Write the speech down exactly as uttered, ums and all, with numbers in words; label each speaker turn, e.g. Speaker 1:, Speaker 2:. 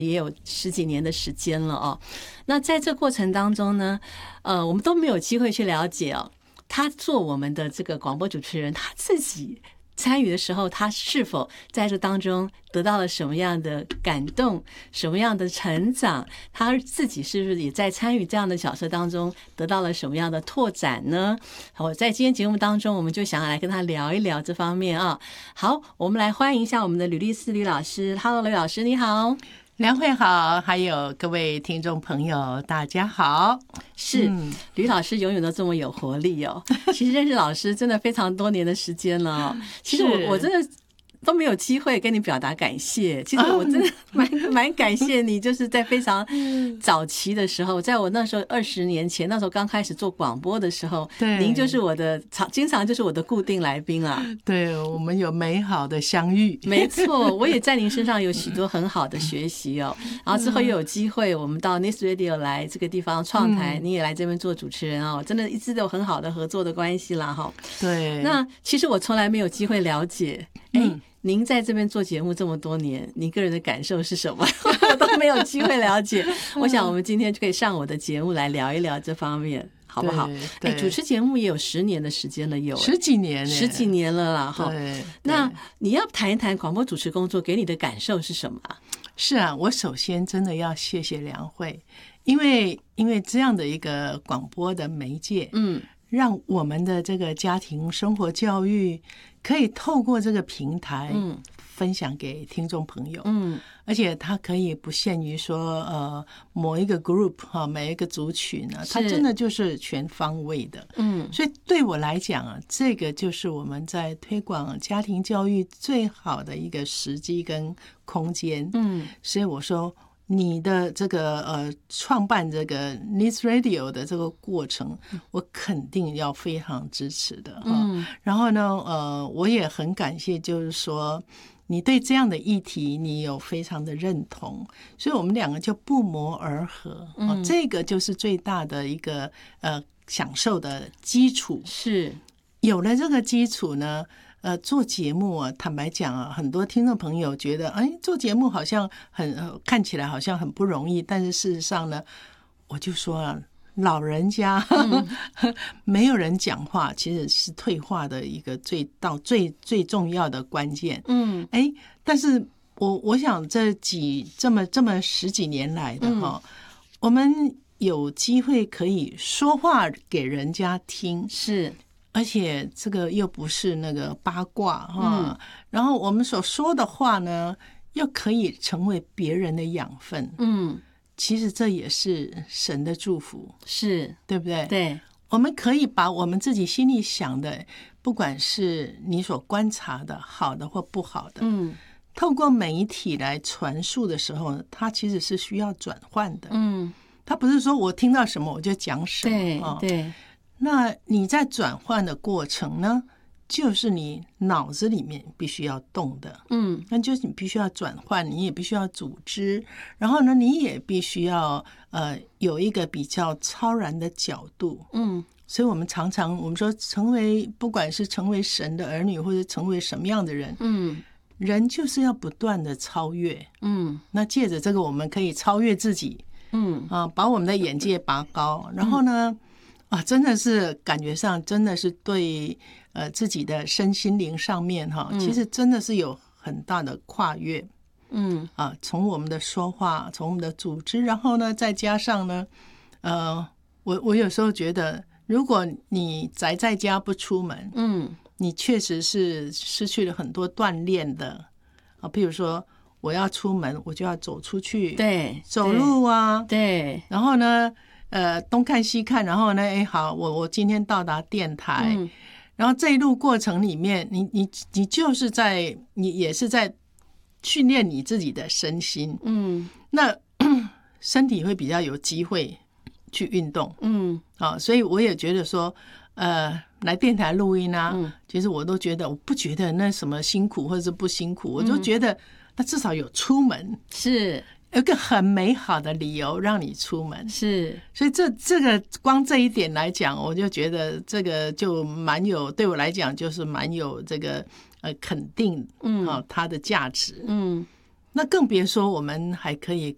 Speaker 1: 也有十几年的时间了哦。那在这过程当中呢，呃，我们都没有机会去了解哦，他做我们的这个广播主持人，他自己参与的时候，他是否在这当中得到了什么样的感动，什么样的成长？他自己是不是也在参与这样的角色当中得到了什么样的拓展呢？我在今天节目当中，我们就想要来跟他聊一聊这方面啊。好，我们来欢迎一下我们的吕丽丝吕老师。Hello， 吕老师，你好。
Speaker 2: 梁慧好，还有各位听众朋友，大家好。
Speaker 1: 是，嗯、吕老师永远都这么有活力哦。其实认识老师真的非常多年的时间了、哦。其实我我真的都没有机会跟你表达感谢。其实我真的蛮蛮感谢你，就是在非常早期的时候，在我那时候二十年前，那时候刚开始做广播的时候，
Speaker 2: 对，
Speaker 1: 您就是我的常经常就是我的固定来宾啊。
Speaker 2: 对，我们有美好的相遇。
Speaker 1: 没错，我也在您身上有许多很好的学习哦。然后之后又有机会，我们到 News Radio 来这个地方创台，嗯、你也来这边做主持人哦，真的一直都有很好的合作的关系啦哈。
Speaker 2: 对，
Speaker 1: 那其实我从来没有机会了解，哎、嗯。您在这边做节目这么多年，您个人的感受是什么？我都没有机会了解。我想我们今天就可以上我的节目来聊一聊这方面，好不好？哎，主持节目也有十年的时间了，有
Speaker 2: 十几年，
Speaker 1: 十几年了啦。哈，那你要谈一谈广播主持工作给你的感受是什么啊？
Speaker 2: 是啊，我首先真的要谢谢梁慧，因为因为这样的一个广播的媒介，嗯，让我们的这个家庭生活教育可以透过这个平台，嗯，分享给听众朋友，嗯，而且它可以不限于说呃某一个 group 哈，每一个族群呢，它真的就是全方位的，嗯，所以对我来讲啊，这个就是我们在推广家庭教育最好的一个时机跟空间，嗯，所以我说。你的这个呃创办这个 News Radio 的这个过程，我肯定要非常支持的哈。嗯、然后呢，呃，我也很感谢，就是说你对这样的议题你有非常的认同，所以我们两个就不谋而合。嗯、哦，这个就是最大的一个呃享受的基础。
Speaker 1: 是
Speaker 2: 有了这个基础呢。呃，做节目啊，坦白讲啊，很多听众朋友觉得，哎，做节目好像很、呃、看起来好像很不容易，但是事实上呢，我就说啊，老人家、嗯、没有人讲话，其实是退化的一个最到最最重要的关键。嗯，哎，但是我我想这几这么这么十几年来的哈、嗯，我们有机会可以说话给人家听，
Speaker 1: 是。
Speaker 2: 而且这个又不是那个八卦哈、嗯，然后我们所说的话呢，又可以成为别人的养分，嗯，其实这也是神的祝福，
Speaker 1: 是
Speaker 2: 对不对？
Speaker 1: 对，
Speaker 2: 我们可以把我们自己心里想的，不管是你所观察的好的或不好的，嗯，透过媒体来传述的时候，它其实是需要转换的，嗯，它不是说我听到什么我就讲什么，
Speaker 1: 对、哦、对。
Speaker 2: 那你在转换的过程呢，就是你脑子里面必须要动的，嗯，那就是你必须要转换，你也必须要组织，然后呢，你也必须要呃有一个比较超然的角度，嗯，所以我们常常我们说，成为不管是成为神的儿女，或者成为什么样的人，嗯，人就是要不断的超越，嗯，那借着这个，我们可以超越自己，嗯啊，把我们的眼界拔高，然后呢。嗯啊，真的是感觉上真的是对呃自己的身心灵上面哈，嗯、其实真的是有很大的跨越，嗯啊，从我们的说话，从我们的组织，然后呢，再加上呢，呃，我我有时候觉得，如果你宅在家不出门，嗯，你确实是失去了很多锻炼的啊，譬如说我要出门，我就要走出去，
Speaker 1: 对，
Speaker 2: 走路啊，
Speaker 1: 对，
Speaker 2: 然后呢。呃，东看西看，然后呢，哎，好，我我今天到达电台，嗯、然后这一路过程里面，你你你就是在，你也是在训练你自己的身心，嗯，那身体会比较有机会去运动，嗯，啊，所以我也觉得说，呃，来电台录音啊，嗯、其实我都觉得，我不觉得那什么辛苦或者是不辛苦，我就觉得那至少有出门
Speaker 1: 是。
Speaker 2: 有个很美好的理由让你出门，
Speaker 1: 是，
Speaker 2: 所以这这个光这一点来讲，我就觉得这个就蛮有，对我来讲就是蛮有这个呃肯定，嗯，啊，它的价值，嗯，那更别说我们还可以